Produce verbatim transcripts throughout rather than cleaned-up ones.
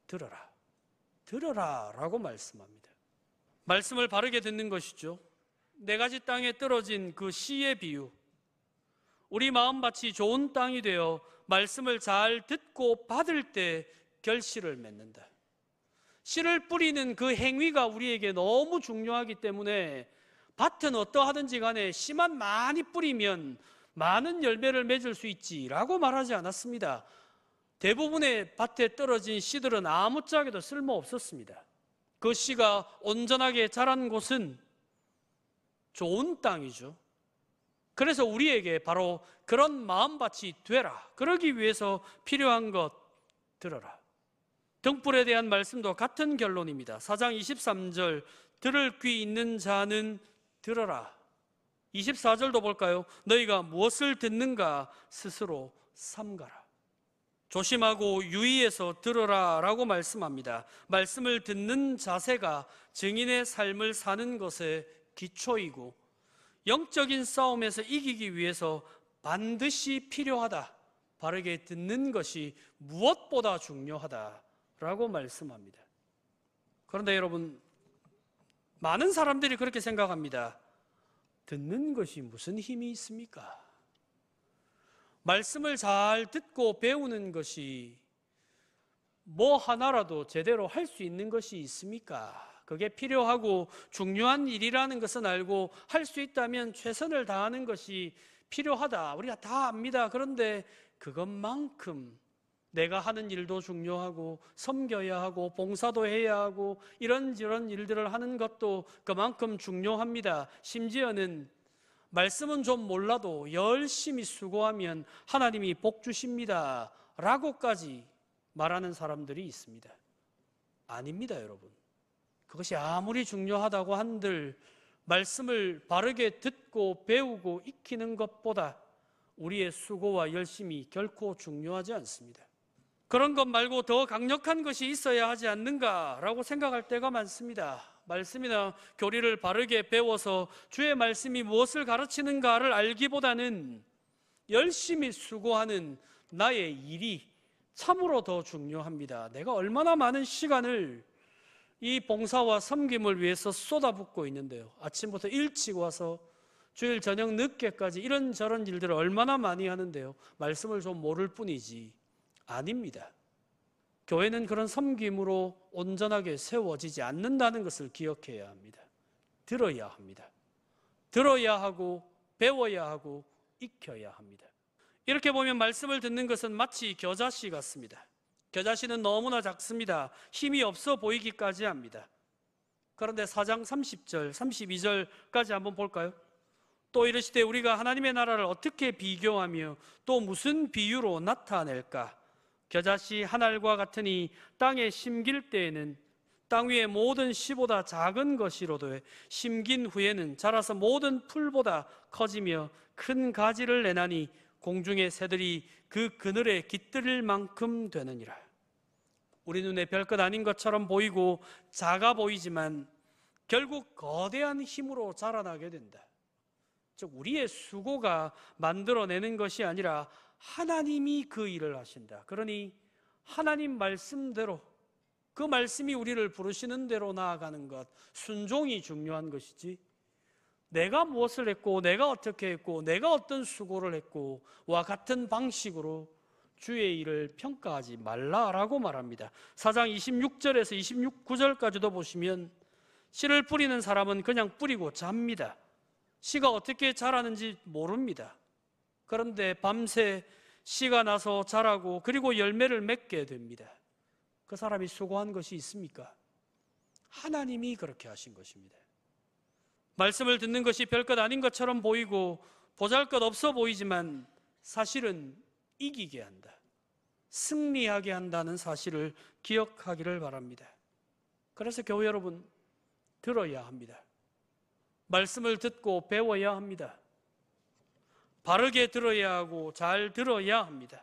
들어라. 들어라 라고 말씀합니다. 말씀을 바르게 듣는 것이죠. 네 가지 땅에 떨어진 그 씨의 비유, 우리 마음밭이 좋은 땅이 되어 말씀을 잘 듣고 받을 때 결실을 맺는다. 씨를 뿌리는 그 행위가 우리에게 너무 중요하기 때문에 밭은 어떠하든지 간에 씨만 많이 뿌리면 많은 열매를 맺을 수 있지라고 말하지 않았습니다. 대부분의 밭에 떨어진 씨들은 아무짝에도 쓸모없었습니다. 그 씨가 온전하게 자란 곳은 좋은 땅이죠. 그래서 우리에게 바로 그런 마음밭이 되라. 그러기 위해서 필요한 것 들어라. 등불에 대한 말씀도 같은 결론입니다. 사 장 이십삼 절, 들을 귀 있는 자는 들어라. 이십사 절도 볼까요? 너희가 무엇을 듣는가 스스로 삼가라. 조심하고 유의해서 들어라 라고 말씀합니다. 말씀을 듣는 자세가 증인의 삶을 사는 것의 기초이고 영적인 싸움에서 이기기 위해서 반드시 필요하다. 바르게 듣는 것이 무엇보다 중요하다라고 말씀합니다. 그런데 여러분, 많은 사람들이 그렇게 생각합니다. 듣는 것이 무슨 힘이 있습니까? 말씀을 잘 듣고 배우는 것이 뭐 하나라도 제대로 할 수 있는 것이 있습니까? 그게 필요하고 중요한 일이라는 것은 알고 할 수 있다면 최선을 다하는 것이 필요하다. 우리가 다 압니다. 그런데 그것만큼 내가 하는 일도 중요하고 섬겨야 하고 봉사도 해야 하고 이런저런 일들을 하는 것도 그만큼 중요합니다. 심지어는 말씀은 좀 몰라도 열심히 수고하면 하나님이 복 주십니다 라고까지 말하는 사람들이 있습니다. 아닙니다, 여러분. 그것이 아무리 중요하다고 한들 말씀을 바르게 듣고 배우고 익히는 것보다 우리의 수고와 열심이 결코 중요하지 않습니다. 그런 것 말고 더 강력한 것이 있어야 하지 않는가라고 생각할 때가 많습니다. 말씀이나 교리를 바르게 배워서 주의 말씀이 무엇을 가르치는가를 알기보다는 열심히 수고하는 나의 일이 참으로 더 중요합니다. 내가 얼마나 많은 시간을 이 봉사와 섬김을 위해서 쏟아붓고 있는데요. 아침부터 일찍 와서 주일 저녁 늦게까지 이런저런 일들을 얼마나 많이 하는데요. 말씀을 좀 모를 뿐이지. 아닙니다. 교회는 그런 섬김으로 온전하게 세워지지 않는다는 것을 기억해야 합니다. 들어야 합니다. 들어야 하고 배워야 하고 익혀야 합니다. 이렇게 보면 말씀을 듣는 것은 마치 겨자씨 같습니다. 겨자씨는 너무나 작습니다. 힘이 없어 보이기까지 합니다. 그런데 사 장 삼십 절, 삼십이 절까지 한번 볼까요? 또 이르시되 우리가 하나님의 나라를 어떻게 비교하며 또 무슨 비유로 나타낼까? 겨자씨 한 알과 같으니 땅에 심길 때에는 땅 위의 모든 씨보다 작은 것이로되 심긴 후에는 자라서 모든 풀보다 커지며 큰 가지를 내나니 공중의 새들이 그 그늘에 깃들일 만큼 되느니라. 우리 눈에 별것 아닌 것처럼 보이고 작아 보이지만 결국 거대한 힘으로 자라나게 된다. 즉 우리의 수고가 만들어내는 것이 아니라 하나님이 그 일을 하신다. 그러니 하나님 말씀대로 그 말씀이 우리를 부르시는 대로 나아가는 것, 순종이 중요한 것이지 내가 무엇을 했고 내가 어떻게 했고 내가 어떤 수고를 했고 와 같은 방식으로 주의 일을 평가하지 말라라고 말합니다. 사 장 이십육 절에서 이십구 절까지도 보시면 씨를 뿌리는 사람은 그냥 뿌리고 잡니다. 씨가 어떻게 자라는지 모릅니다. 그런데 밤새 씨가 나서 자라고 그리고 열매를 맺게 됩니다. 그 사람이 수고한 것이 있습니까? 하나님이 그렇게 하신 것입니다. 말씀을 듣는 것이 별것 아닌 것처럼 보이고 보잘것없어 보이지만 사실은 이기게 한다. 승리하게 한다는 사실을 기억하기를 바랍니다. 그래서 교회 여러분, 들어야 합니다. 말씀을 듣고 배워야 합니다. 바르게 들어야 하고 잘 들어야 합니다.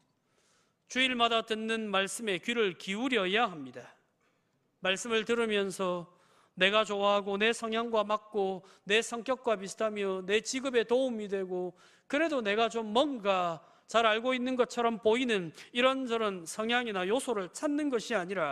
주일마다 듣는 말씀에 귀를 기울여야 합니다. 말씀을 들으면서 내가 좋아하고 내 성향과 맞고 내 성격과 비슷하며 내 직업에 도움이 되고 그래도 내가 좀 뭔가 잘 알고 있는 것처럼 보이는 이런저런 성향이나 요소를 찾는 것이 아니라